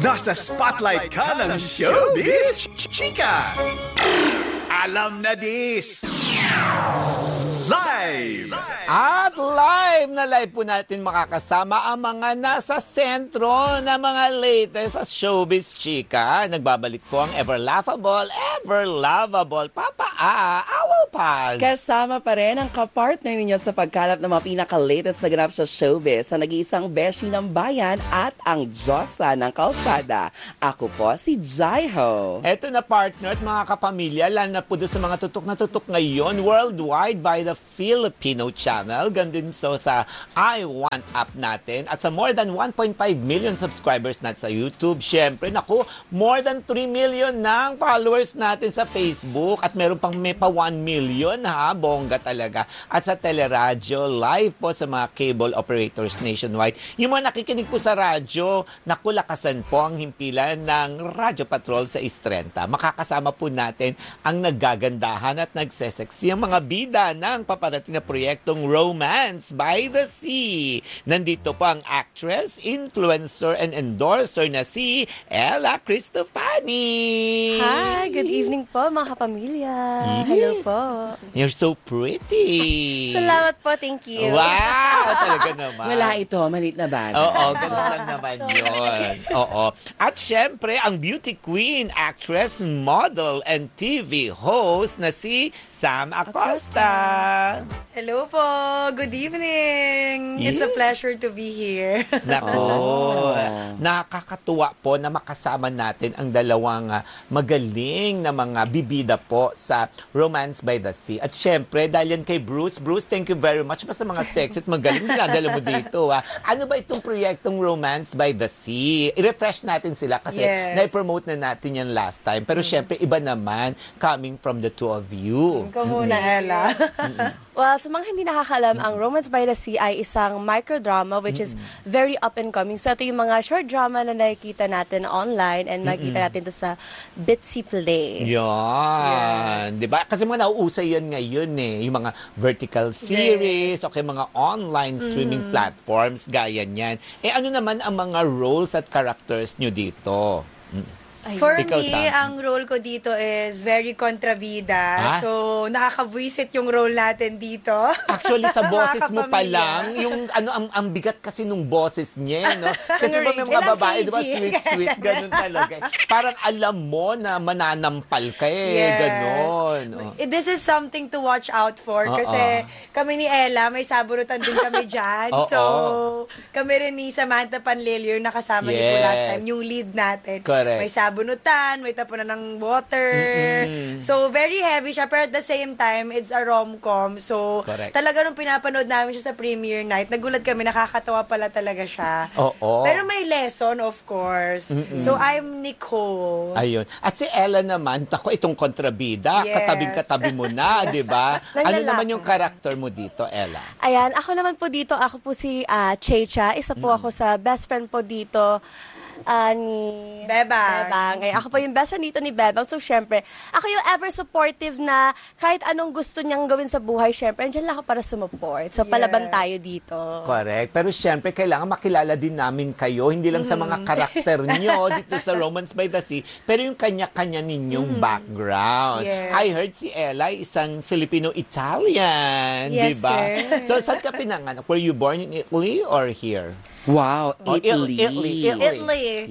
Nasa spotlight ka ng showbiz, chika! Alam na this! Live! At live na live po natin makakasama ang mga nasa sentro na mga latest sa showbiz chika. Nagbabalik po ang ever laughable, ever lovable Papa Awal Paz. Kasama pa rin ang kapartner ninyo sa pagkalap ng mga pinaka-latest na ganap sa showbiz sa nag-iisang beshi ng bayan at ang Diyosa ng kalsada. Ako po si Jaiho. Eto na partner at mga kapamilya, lalo na po doon sa mga tutok ngayon worldwide by the Filipino channel. Gandun so sa I Want app natin at sa more than 1.5 million subscribers natin sa YouTube. Siyempre, naku, more than 3 million ng followers natin sa Facebook at meron pang may pa 1 million ha, bongga talaga. At sa teleradyo, live po sa mga cable operators nationwide. Yung mga nakikinig po sa radyo, naku, lakasan po ang himpilan ng Radyo Patrol sa Istrenta. Makakasama po natin ang naggagandahan at nagsesexy ang mga bida ng paparating na proyektong Romance by the Sea. Nandito po ang actress, influencer, and endorser na si Ella Cristofani. Hi, good evening po mga kapamilya. Hello po. You're so pretty. Salamat po, thank you. Wow, talaga naman. Wala ito, maliit na bata. Oo, ganun lang naman yun. Oo. At syempre, ang beauty queen, actress, model, and TV host na si Sam Acosta. Hello po, good evening. It's a pleasure to be here. Nako, nakakatuwa po na makasama natin ang dalawang magaling na mga bibida po sa Romance by the Sea. At syempre, dahil yan kay Bruce. Bruce, thank you very much. Basta mga sexy at magaling dinadala mo dito. Ano ba itong proyektong Romance by the Sea? I-refresh natin sila kasi na-promote na natin yan last time. Pero syempre, iba naman coming from the two of you. Ikaw muna, Ella. Well, sa mga hindi nakakalam, ang Romance by the Sea ay isang microdrama which is very up and coming. So ito yung mga short drama na nakikita natin online and makikita natin ito sa Bitsy Play. Yan. Diba? Kasi mga nauusay yan ngayon eh. Yung mga vertical series o mga online streaming platforms, gaya niyan. Eh ano naman ang mga roles at characters nyo dito? For Ikaw, me, Sam. ang role ko dito is very kontrabida. So, nakakabwisit yung role natin dito. Actually, sa boses mo pa Mga lang, yung ang bigat kasi nung boses niya, no? Kasi ba may mga babae, di ba, sweet, ganun talaga. Parang alam mo na mananampal ka ganun. This is something to watch out for kasi kami ni Ella, may sabunutan din kami dyan. So, kami rin ni Samantha Panlilio yung nakasama niyo po last time, yung lead natin. Correct. May sabunutan, may tapunan ng water. So, very heavy siya. Pero at the same time, it's a rom-com. So, talaga nung pinapanood namin siya sa premiere night, nagulat kami, nakakatawa pala talaga siya. Pero may lesson, of course. So, I'm Nicole. Ayun. At si Ella naman, tako itong kontrabida, katabing-katabi mo na, di ba? Ano naman yung karakter mo dito, Ella? Ayan, ako naman po dito, ako po si Checha. Isa po ako sa best friend po dito ni Bebang. Ay, ako po yung best friend dito ni Bebang. So, syempre, ako yung ever supportive na kahit anong gusto niyang gawin sa buhay, syempre, andyan lang ako para sumupport. So, palaban tayo dito. Correct. Pero syempre, kailangan makilala din namin kayo, hindi lang sa mga karakter nyo dito sa Romance by the Sea, pero yung kanya-kanya ninyong background. I heard si Ella, isang Filipino-Italian, di ba? So, saan ka pinanganak? Were you born in Italy or here? Wow, Italy. Italy.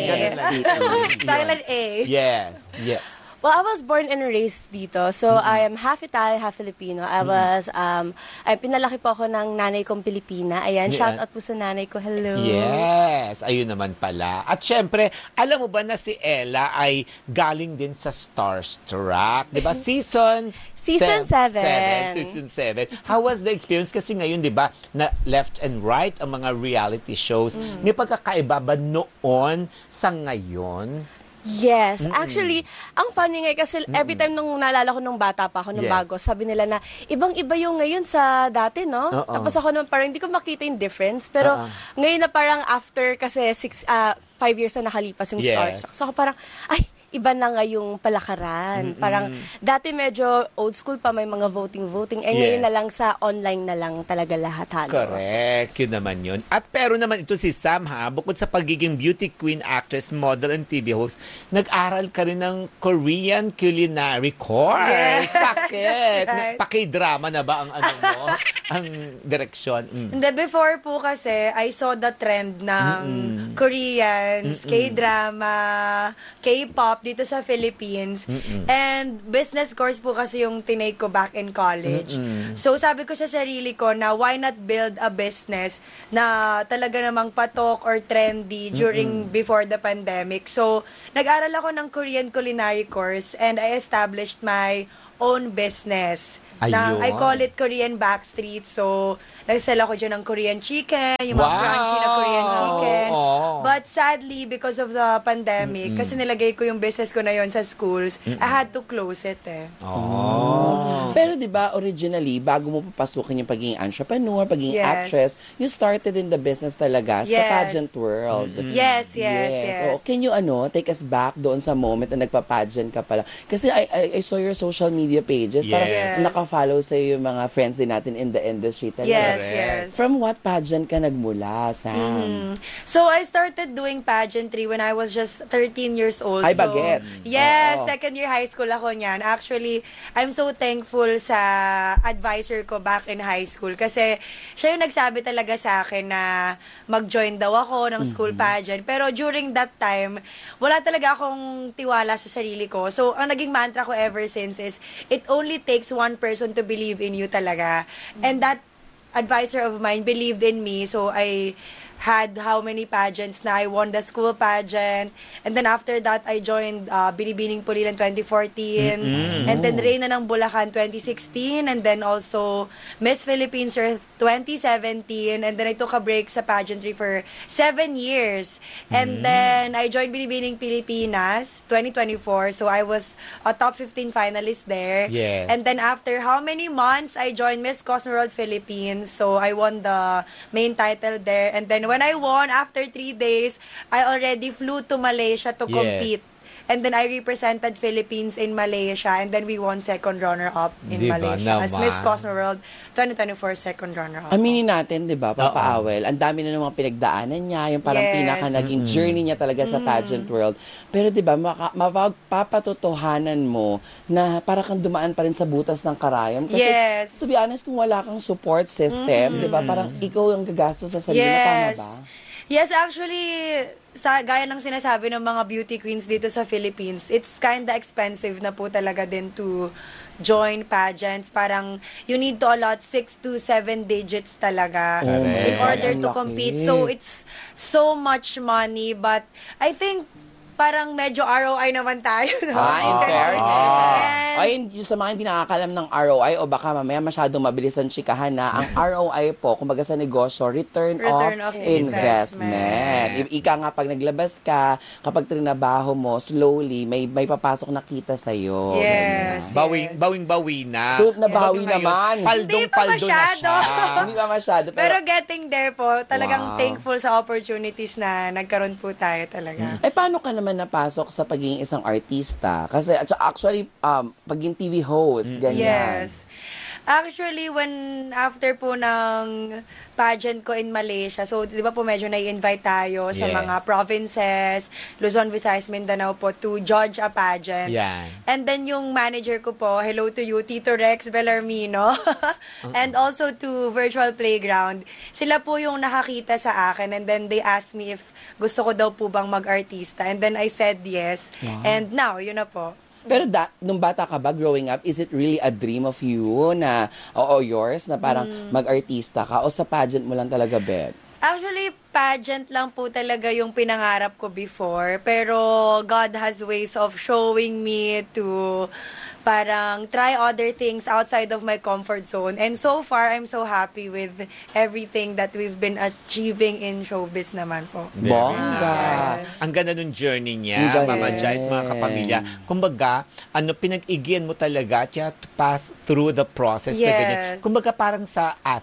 Silent A. Yes. Well, I was born and raised dito. So, I am half Italian, half Filipino. Ay, pinalaki po ako ng nanay kong Pilipina. Ayan, shout out po sa nanay ko. Hello. Yes, ayun naman pala. At syempre, alam mo ba na si Ella ay galing din sa Starstruck? Di ba? Season 7. Season 7. How was the experience? Kasi ngayon, di ba, na left and right ang mga reality shows. May pagkakaiba ba noon sa ngayon? Yes. Actually, ang funny nga kasi every time nung naalala ko nung bata pa ako, nung bago, sabi nila na ibang-iba yung ngayon sa dati, no? Tapos ako naman parang hindi ko makita yung difference. Pero ngayon na parang after kasi 5 years na nakalipas yung Starstruck. So ako parang, ay, iba na nga yung palakaran. Parang dati medyo old school pa, may mga voting. Ngayon na lang sa online na lang talaga lahat halos. Correct. Yun naman yun. At pero naman ito si Sam bukod sa pagiging beauty queen, actress, model, and TV host, nag-aral ka rin ng Korean culinary course. Yes. Bakit? Right. Paki-drama na ba ang mo? Ang direksyon? Hindi, before po kasi, I saw the trend ng Koreans, K-drama, K-pop dito sa Philippines. And business course po kasi yung tinake ko back in college. So sabi ko sa sarili ko na why not build a business na talaga namang patok or trendy before the pandemic. So nag-aral ako ng Korean culinary course and I established my own business. Ayun. I call it Korean Backstreet. So, nagsell ako dyan ng Korean chicken, yung mga crunchy na Korean chicken. But sadly, because of the pandemic, kasi nilagay ko yung business ko na yon sa schools, I had to close it Pero di ba originally, bago mo papasukin yung pagiging entrepreneur, pagiging actress, you started in the business talaga sa pageant world. Yes. Oh, can you take us back doon sa moment na nagpa-pageant ka pala? Kasi I saw your social media pages. Parang naka-follow sa'yo yung mga friends din natin in the industry talaga. Yes. From what pageant ka nagmula, Sam? So, I started doing pageantry when I was just 13 years old. Ay, bagets. Yes, second year high school ako niyan. Actually, I'm so thankful sa advisor ko back in high school kasi siya yung nagsabi talaga sa akin na mag-join daw ako ng school pageant. Pero during that time, wala talaga akong tiwala sa sarili ko. So, ang naging mantra ko ever since is, it only takes one person to believe in you talaga. And that advisor of mine believed in me, so I had how many pageants na I won the school pageant, and then after that I joined Binibining Pulilan 2014, and then Reyna ng Bulacan 2016, and then also Miss Philippines Earth 2017, and then I took a break sa pageantry for 7 years, and then I joined Binibining Pilipinas 2024, so I was a top 15 finalist there, and then after how many months I joined Miss Cosmo World Philippines, so I won the main title there, and then when I won, after 3 days, I already flew to Malaysia to compete. And then I represented Philippines in Malaysia, and then we won second runner-up in Malaysia as Miss Cosmo World 2024 second runner-up. Aminin natin, di ba, Papa Awel, ang dami na namang pinagdaanan niya, yung parang pinaka naging journey niya talaga sa pageant world. Pero di ba, mapapatotohanan mo na para kang dumaan pa rin sa butas ng karayom. Kasi, to be honest, kung wala kang support system, di ba, parang ikaw ang gagastos sa sarili na, tama ba? Yes, actually, gaya ng sinasabi ng mga beauty queens dito sa Philippines, it's kinda expensive na po talaga din to join pageants. Parang you need to allot 6 to 7 digits talaga in order to compete. So, it's so much money, but I think parang medyo ROI naman tayo. No? Ay, yung sa mga hindi nakakalam ng ROI o baka mamaya masyadong mabilis ang chikahan na ang ROI po, kumbaga sa negosyo, return of investment. Ika nga pag naglabas ka, kapag trinabaho mo, slowly, may papasok na kita sa'yo. Yes. Bawing-bawi na. So, nabawi naman. Paldong-paldo na siya. Hindi pa masyado. Pero getting there po, talagang thankful sa opportunities na nagkaroon po tayo talaga. Eh, paano ka naman napasok sa pagiging isang artista? Kasi actually, pagiging TV host, ganyan. Yes. Actually, after po ng pageant ko in Malaysia, so di ba po medyo nai-invite tayo sa mga provinces, Luzon, Visayas, Mindanao po, to judge a pageant. And then yung manager ko po, hello to you, Tito Rex Bellarmino, and also to Virtual Playground. Sila po yung nakakita sa akin, and then they asked me if gusto ko daw po bang mag-artista. And then I said yes. And now, yun na po. Pero nung bata ka ba, growing up, is it really a dream of you na, yours, na parang mag-artista ka? O sa pageant mo lang talaga, Beth? Actually, pageant lang po talaga yung pinangarap ko before. Pero God has ways of showing me to parang try other things outside of my comfort zone. And so far, I'm so happy with everything that we've been achieving in showbiz naman po. Bongga! Ang ganda nung journey niya, Mama Jai, mga kapamilya. Kumbaga, pinag-igian mo talaga to pass through the process na ganyan. Kumbaga, parang sa athlete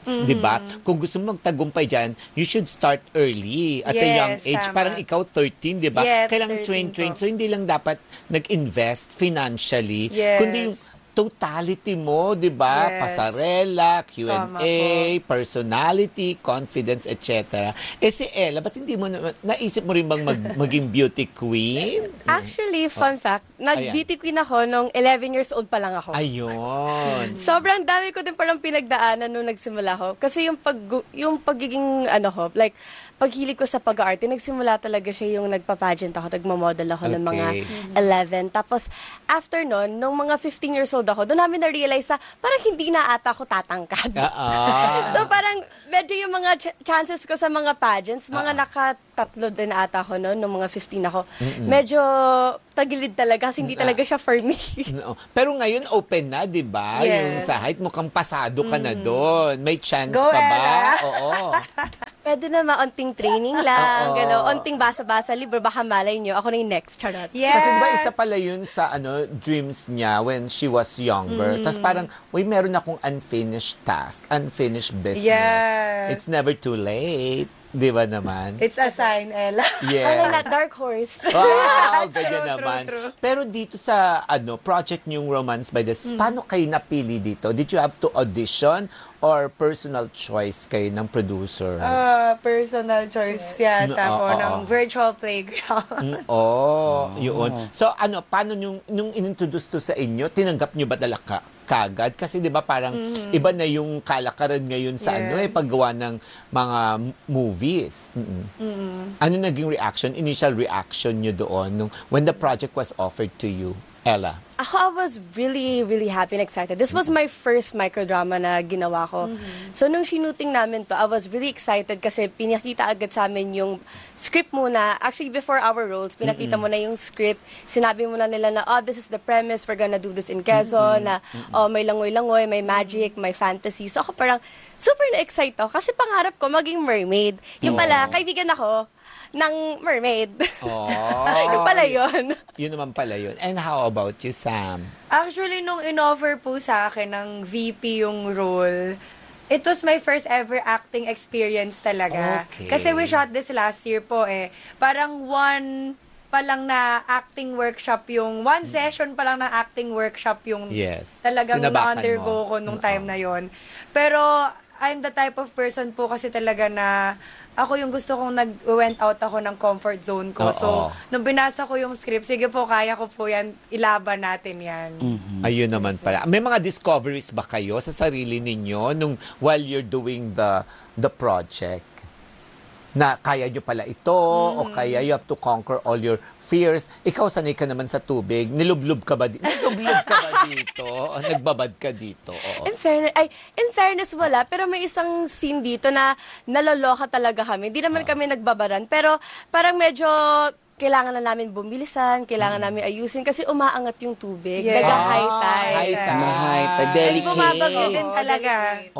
di ba? Kung gusto mo magtagumpay dyan, you should start early at a young age. Tama. Parang ikaw 13, di ba? Yes, Kailangan 13 train. po. So, hindi lang dapat nag-invest financially, Yes. kundi yung totality mo, di ba? Yes. Pasarela, Tama Q&A, personality, confidence, etc. Si Ella, ba't hindi mo naisip mo rin bang maging beauty queen? Actually, fun fact, nag-beauty queen ako nung 11 years old pa lang ako. Ayun. Sobrang dami ko din parang pinagdaanan nung nagsimula ko. Kasi yung pagiging, like, paghilig ko sa pag-aarte, nagsimula talaga siya yung nagpa-pageant ako, nagmamodel ako ng mga Okay. 11. Tapos, after nun, nung mga 15 years old ako, doon namin na-realize na parang hindi na ata ako tatangkad. So, parang medyo yung mga chances ko sa mga pageants, mga nakatatlo din ata ako noon, nung mga 15 ako. Medyo tagilid talaga kasi hindi talaga siya for me. No. Pero ngayon, open na, di ba? Yes. Yung sa height, mukhang pasado ka na doon. May chance Go, pa ba? Ella! Oo. Pwede na maunting training lang, Oo. gano'n. Unting basa-basa libro, baka malay nyo, ako na yung next, charot. Yes. Kasi di ba isa pala yun sa dreams niya when she was younger. Tapos parang, meron akong unfinished task, unfinished business. Yes. It's never too late. Di ba naman? It's a sign, Ella. Yes. Not Dark Horse. Wow, True, ganyan true, naman. true. Pero dito sa project niyong Romance by the Sea, paano kayo napili dito? Did you have to audition or personal choice kayo ng producer? Personal choice yata po ng virtual playground. Yun. So paano nung inintroduce to sa inyo, tinanggap niyo ba talaga kagad? Kasi 'di ba parang iba na yung kalakaran ngayon sa Yes. paggawa ng mga movies. Ano naging initial reaction niyo doon when the project was offered to you, Ella? Ako, I was really, really happy and excited. This was my first microdrama na ginawa ko. So, nung shooting namin to, I was really excited kasi pinakita agad sa amin yung script muna. Actually, before our roles, pinakita mo na yung script. Sinabi mo na nila na, this is the premise, we're gonna do this in Quezon, na, may langoy-langoy, may magic, may fantasy. So, ako parang super na-excite ako kasi pangarap ko maging mermaid. Yung pala, kaibigan ako ng mermaid. Yung pala yun. Yun naman pala yun. And how about you, Sam? Actually, nung in-offer po sa akin ng VP yung role, it was my first ever acting experience talaga. Okay. Kasi we shot this last year po eh. Parang one pa lang na acting workshop yung, one session pa lang na acting workshop yung Yes. talagang Sinabakan undergo mo. ko nung time na yon. Pero I'm the type of person po kasi talaga na ako yung gusto kong nag-went out ako ng comfort zone ko. Oo. So, nung binasa ko yung script, sige po, kaya ko po yan, ilaban natin yan. Ayun naman pala. May mga discoveries ba kayo sa sarili ninyo while you're doing the project? Na kaya nyo pala ito o kaya you have to conquer all your fears. Ikaw, sanay ka naman sa tubig. Nilublob ka ba dito? Nilublob ka ba dito? O nagbabad ka dito? Oo. In fairness, wala. Pero may isang scene dito na naloloka talaga kami. Hindi naman kami nagbabaran. Pero parang medyo kailangan na namin bumilisan, kailangan namin ayusin kasi umaangat yung tubig. Yes. Nag-high tide. High tide. Mahal, And delicate. bumabago din talaga.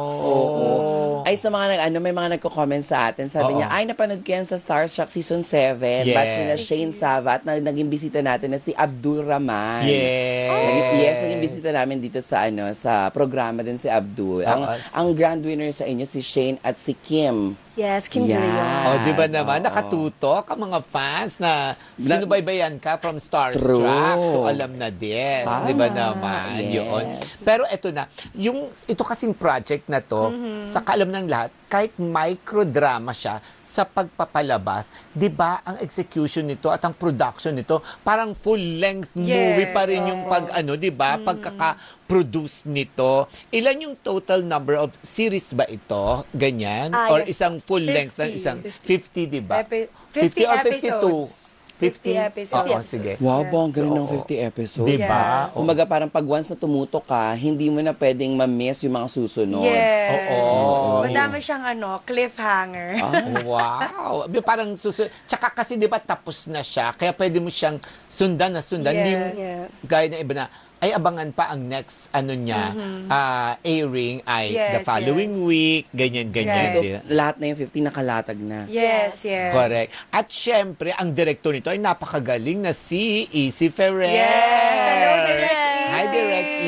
Oo. Ay, sa mga may mga nagko-comment sa atin, sabi niya, ay, napanood ko yan sa Starstruck Season 7, Yes. batch na Shane Savat, na naging bisita natin na si Abdul Rahman. Yes. Naging bisita namin dito sa sa programa din si Abdul. Ang grand winner sa inyo si Shane at si Kim. Yes, Kim Yes. Jong. Di ba naman? Oo. Nakatutok ang mga fans na sinubaybayan ka from Starstruck True. to Alam na Des. Di ba naman? Yes. Yun. Pero eto na, ito kasing project na to, sa kaalam ng lahat, kahit microdrama siya, sa pagpapalabas, di ba ang execution nito at ang production nito, parang full-length movie pa rin yung di ba, pagkaka-produce nito. Ilan yung total number of series ba ito? Ganyan? Or Yes. isang full-length na 50. isang 50, di ba? 50 or episodes. 50 episodes. Oo, sige. Wow, ang galing ng Oo. 50 episodes. Di ba? Yes. Kumbaga parang pag once na tumutok ka, hindi mo na pwedeng ma-miss yung mga susunod. Yes. Oo. Madami siyang cliffhanger. Wow! Parang tsaka kasi 'di ba tapos na siya, kaya pwede mo siyang sundan. Hindi yung gaya ng iba na ay abangan pa ang next niya airing ay the Yes, following week, ganyan. Right. So, di ba? lahat na yung 50 nakalatag na. Yes, yes. Correct. At syempre, ang direktor nito ay napakagaling na si Easy Ferrer. Yes. Hello, Direct Hi, Direct Easy.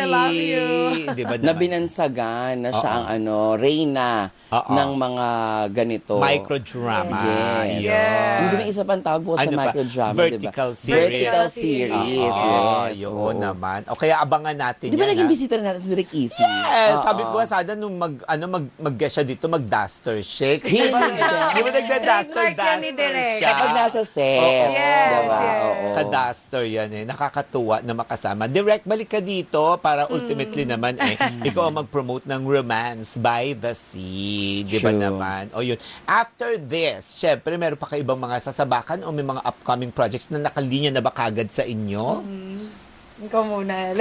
love you. Di ba Na naman? binansagan na siya ang reyna ng mga ganito. Microdrama. Yes. Yeah. Hindi may isa pang tawag po sa Ano ba? microdrama, Vertical diba? series. Vertical series. Yes. Yun naman. O kaya abangan natin Di ba yan, naging ha? bisita na natin si Rick Easy? Yes, sabi ko sana nung mag-guest siya dito, mag-duster shake. Hindi. Di ba nagda-duster Trademark yan ni Direk. siya? Kapag nasa set. Oo. Yes, Diba? yes. Oo. Ka-duster yan eh. Nakakatuwa na makasama. Direct, balik ka dito para ultimately naman ikaw ang mag-promote ng Romance by the Sea. Di ba True. naman? O yun. After this, syempre, meron pa kayo ibang mga sasabakan o may mga upcoming projects na nakalinya na ba kagad sa inyo? Ikaw muna.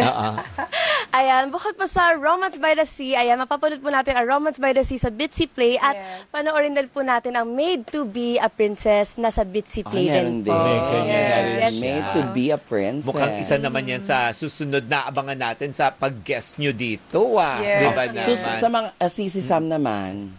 Ayan, bukod pa sa Romance by the Sea, ayan, mapapanood po natin ang Romance by the Sea sa Bitsy Play at Yes. panoorin din po natin ang Made to be a Princess na sa Bitsy Play Meron din po. din. May ganyan na rin Yes. siya. Made to be a princess. Mukhang isa naman yan sa susunod na abangan natin sa pag-guest nyo dito. Yes. Di ba Yes. naman? So, sa mga Sisi Sam naman,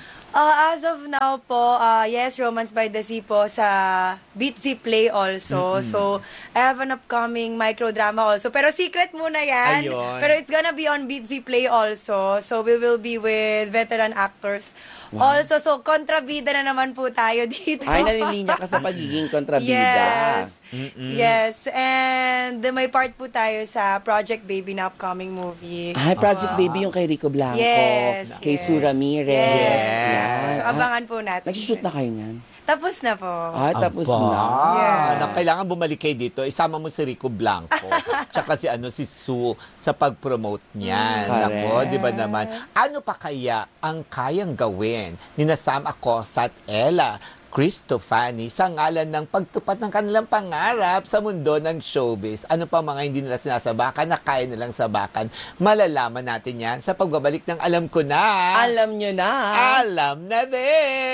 As of now po, yes, Romance by the Sea po sa Bitsy Play also. So, I have an upcoming microdrama also. Pero secret muna yan. Ayun. Pero it's gonna be on Bitsy Play also. So, we will be with veteran actors. Also, so, kontrabida na naman po tayo dito. ay nalilinya ka sa pagiging kontrabida. Yes. Yes. And may part po tayo sa Project Baby na upcoming movie. Ay, Project Baby yung kay Rico Blanco. Yes, Kay yes. Sue Ramirez. Yes. Yan. So, abangan po natin. Nagsushoot na kayo niyan? Tapos na po. Ay, tapos Aba. na. Yeah. Kailangan bumalik kayo dito. Isama mo si Rico Blanco. Tsaka si Sue sa pag-promote niyan. Correct. Nako, di ba naman? Ano pa kaya ang kayang gawin ni Sam Acosta at Ella Cristofani sa ngalan ng pagtupad ng kanilang pangarap sa mundo ng showbiz? Ano pa mga hindi nila sinasabakan na kaya nilang sabakan? Malalaman natin yan sa pagbabalik ng Alam Ko Na. Alam nyo na. Alam na din!